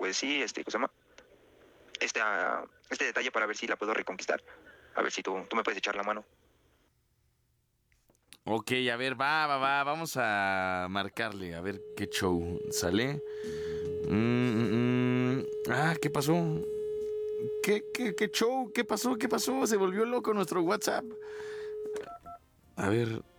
pues sí, ¿cómo se llama? Este detalle para ver si la puedo reconquistar. A ver si tú me puedes echar la mano. Ok, a ver, vamos a marcarle, a ver qué show sale. ¿Qué pasó? ¿Qué show? ¿Qué pasó? ¿Qué pasó? Se volvió loco nuestro WhatsApp. A ver,